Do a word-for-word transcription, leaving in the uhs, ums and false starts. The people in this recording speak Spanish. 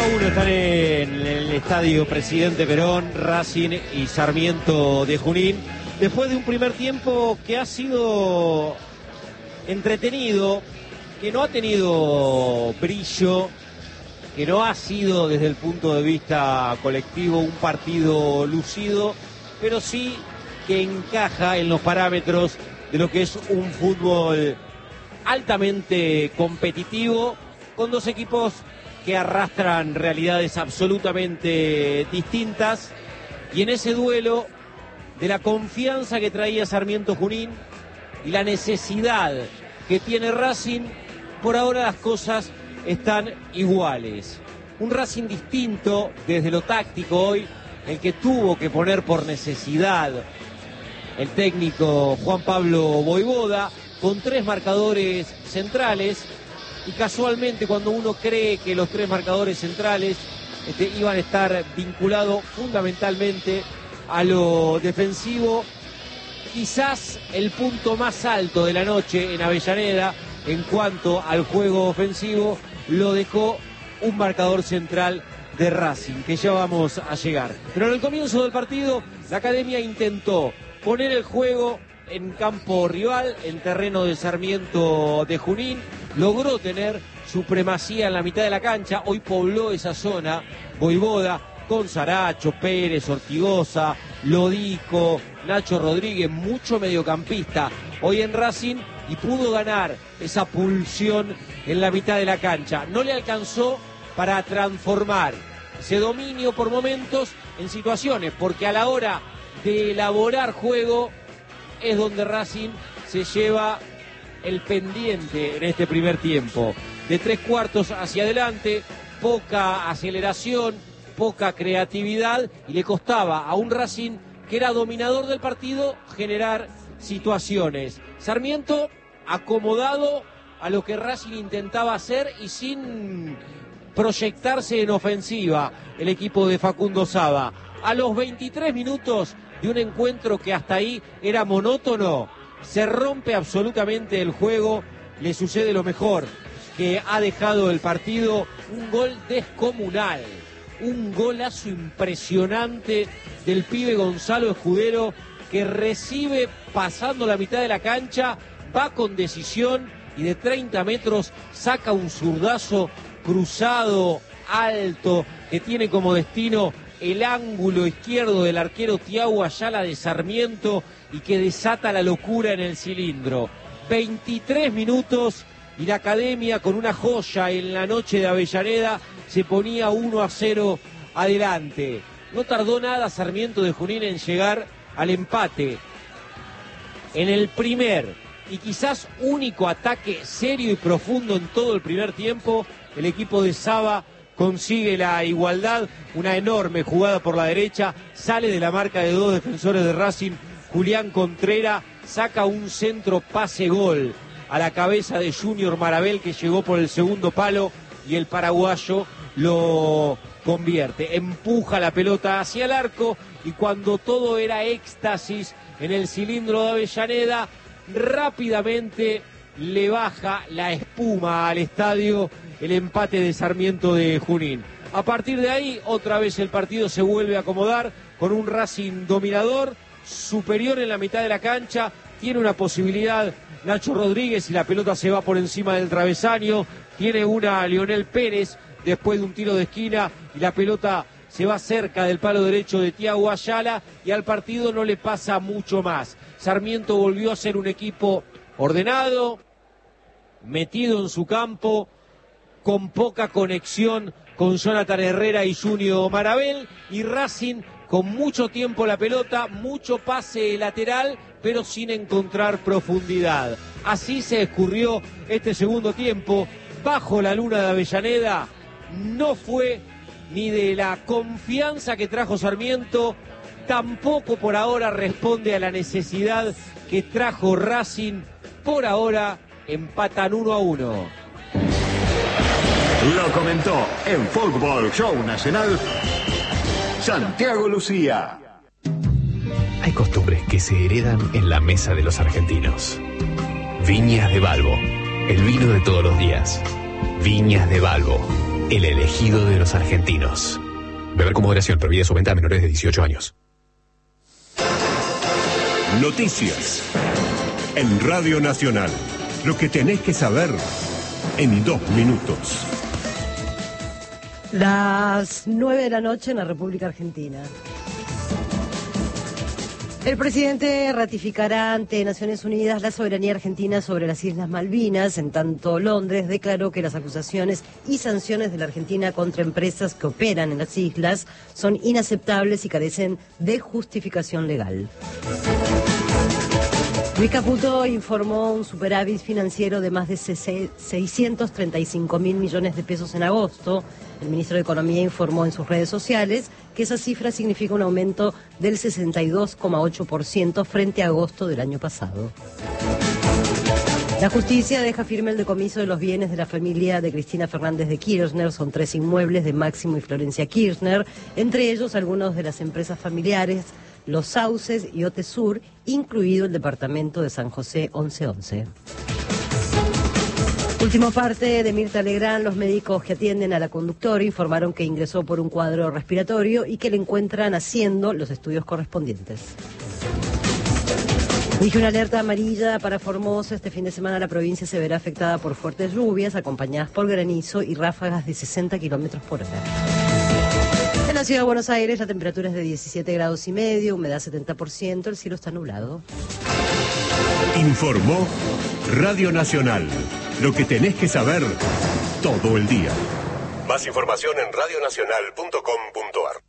a uno están en el estadio Presidente Perón, Racing y Sarmiento de Junín. Después de un primer tiempo que ha sido entretenido, que no ha tenido brillo, que no ha sido desde el punto de vista colectivo un partido lucido, pero sí que encaja en los parámetros de lo que es un fútbol altamente competitivo, con dos equipos que arrastran realidades absolutamente distintas, y en ese duelo de la confianza que traía Sarmiento Junín y la necesidad que tiene Racing, por ahora las cosas están iguales. Un Racing distinto desde lo táctico hoy, el que tuvo que poner por necesidad el técnico Juan Pablo Voivoda, con tres marcadores centrales, y casualmente cuando uno cree que los tres marcadores centrales este, iban a estar vinculados fundamentalmente a lo defensivo, quizás el punto más alto de la noche en Avellaneda en cuanto al juego ofensivo lo dejó un marcador central de Racing, que ya vamos a llegar. Pero en el comienzo del partido la Academia intentó poner el juego en campo rival, en terreno de Sarmiento de Junín, logró tener supremacía en la mitad de la cancha, hoy pobló esa zona Voivoda con Saracho, Pérez, Ortigosa, Lodico, Nacho Rodríguez, mucho mediocampista hoy en Racing, y pudo ganar esa pulsión en la mitad de la cancha. No le alcanzó para transformar ese dominio por momentos en situaciones, porque a la hora de elaborar juego es donde Racing se lleva el pendiente en este primer tiempo. De tres cuartos hacia adelante, poca aceleración, poca creatividad, y le costaba a un Racing que era dominador del partido generar situaciones. Sarmiento acomodado a lo que Racing intentaba hacer y sin proyectarse en ofensiva el equipo de Facundo Saba. A los veintitrés minutos de un encuentro que hasta ahí era monótono, se rompe absolutamente el juego, le sucede lo mejor que ha dejado el partido, un gol descomunal, un golazo impresionante del pibe Gonzalo Escudero, que recibe pasando la mitad de la cancha, va con decisión y de treinta metros saca un zurdazo cruzado, alto, que tiene como destino el ángulo izquierdo del arquero Thiago Ayala de Sarmiento y que desata la locura en el cilindro. veintitrés minutos y la Academia, con una joya en la noche de Avellaneda, se ponía uno a cero adelante. No tardó nada Sarmiento de Junín en llegar al empate. En el primer y quizás único ataque serio y profundo en todo el primer tiempo, el equipo de Saba consigue la igualdad, una enorme jugada por la derecha, sale de la marca de dos defensores de Racing, Julián Contreras saca un centro pase gol a la cabeza de Junior Marabel, que llegó por el segundo palo y el paraguayo lo convierte, empuja la pelota hacia el arco, y cuando todo era éxtasis en el cilindro de Avellaneda, rápidamente le baja la espuma al estadio el empate de Sarmiento de Junín. A partir de ahí, otra vez el partido se vuelve a acomodar con un Racing dominador, superior en la mitad de la cancha, tiene una posibilidad Nacho Rodríguez y la pelota se va por encima del travesaño, tiene una Leonel Pérez después de un tiro de esquina y la pelota se va cerca del palo derecho de Thiago Ayala, y al partido no le pasa mucho más. Sarmiento volvió a ser un equipo ordenado, metido en su campo, con poca conexión con Jonathan Herrera y Junior Marabel, y Racing con mucho tiempo la pelota, mucho pase lateral, pero sin encontrar profundidad. Así se escurrió este segundo tiempo, bajo la luna de Avellaneda. No fue ni de la confianza que trajo Sarmiento, tampoco por ahora responde a la necesidad que trajo Racing. Por ahora empatan uno a uno. Lo comentó en Fútbol Show Nacional Santiago Lucía. Hay costumbres que se heredan en la mesa de los argentinos. Viñas de Balbo, el vino de todos los días. Viñas de Balbo, el elegido de los argentinos. Beber con moderación, prohibida su venta a menores de dieciocho años. Noticias. En Radio Nacional. Lo que tenés que saber en dos minutos. Las nueve de la noche en la República Argentina. El presidente ratificará ante Naciones Unidas la soberanía argentina sobre las Islas Malvinas. En tanto, Londres declaró que las acusaciones y sanciones de la Argentina contra empresas que operan en las islas son inaceptables y carecen de justificación legal. Luis Caputo informó un superávit financiero de más de seiscientos treinta y cinco mil millones de pesos en agosto. El ministro de Economía informó en sus redes sociales que esa cifra significa un aumento del sesenta y dos coma ocho por ciento frente a agosto del año pasado. La justicia deja firme el decomiso de los bienes de la familia de Cristina Fernández de Kirchner. Son tres inmuebles de Máximo y Florencia Kirchner, entre ellos algunos de las empresas familiares, Los Sauces y Otesur, incluido el departamento de San José once once. Último parte de Mirta Legrand. Los médicos que atienden a la conductora informaron que ingresó por un cuadro respiratorio y que le encuentran haciendo los estudios correspondientes. Dije una alerta amarilla para Formosa. Este fin de semana la provincia se verá afectada por fuertes lluvias acompañadas por granizo y ráfagas de sesenta kilómetros por hora. En la ciudad de Buenos Aires la temperatura es de diecisiete grados y medio, humedad setenta por ciento, el cielo está nublado. Informó Radio Nacional. Lo que tenés que saber todo el día. Más información en radio nacional punto com punto ar.